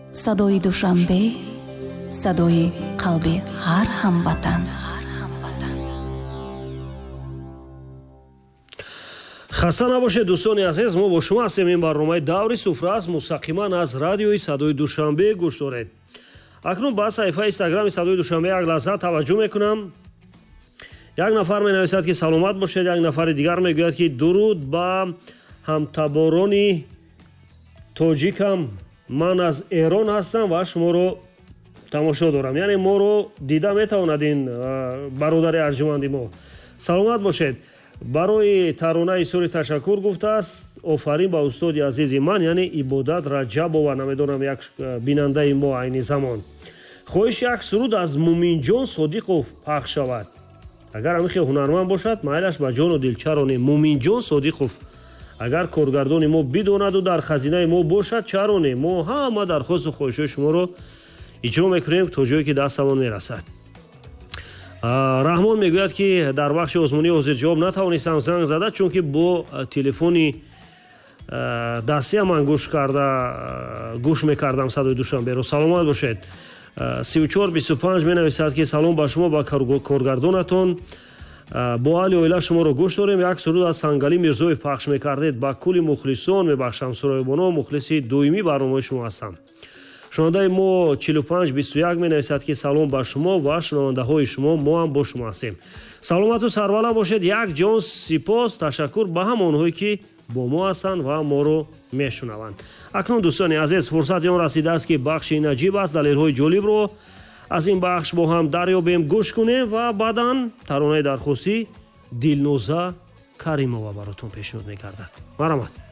صدای دوشنبه، صدای قلب هر هموطن. خسته نباشید دوستان عزیز، ما با شما هستیم. این برنامه دوری سفره است، مستقیما از رادیوی صدای دوشنبه گوش دارید. اکنون با صفحه اینستاگرام صدای دوشنبه یک لحظه توجه میکنم. یک نفر مینویسد که سلامت باشید، یک نفر دیگر میگوید که درود با همتباران توجیکم، من از ایران هستم و شما رو تماشا دارم. یعنی ما رو دیده میتواند این برادر ارجمندی ما. سلامت باشید. برای ترانه سوری تشکر گفته است. آفرین با استاد عزیز من، یعنی عبادت رجبова، نمیدونم یک بیننده ما عین زمان. خواهش یک سرود از مومین جان صادقов پخش شود. اگر همیشه هنرمند باشد مایلش با جان و دل چرانه. مومین جان صادقов اگر کارگردان ما بداند و در خزینه ما باشد چرانه. ما همه درخواست و خواهش شما رو اجرا میکنیم تا جایی که دستمون میرسد. رحمان میگوید که در بخش آزمونی حاضر جواب نتوانستم زنگ زده چون که با تلفنی دستی من گوش میکردم صدای دوشنبه رو. سلامت باشید. 3425 می نویسد که سلام با شما، با کارگردانتون، با علی اویلا شما رو گوش داریم. یک سرود از سنگلی میرزویف پخش میکردید. با کلی مخلصان میبخشم. سرایبانا مخلصی دویمی برنامه شما هستم. شنونده ما 4521 می نویسد که سلام با شما و شنونده های شما، ما هم با شما هستیم. سلامت و سربلند باشید. یک جان سپاس، تشکر به همانهایی که با ما هستند و ما رو میشنوند. اکنون دوستان عزیز، فرصت آن رسیده است که بخش نجیب است. دلیل‌های جالب رو از این بخش با هم دریابیم، گوش کنیم و بعداً ترانه درخواستی دلنوزا کریمова براتون پیشنهاد می‌گردد. مرحمت.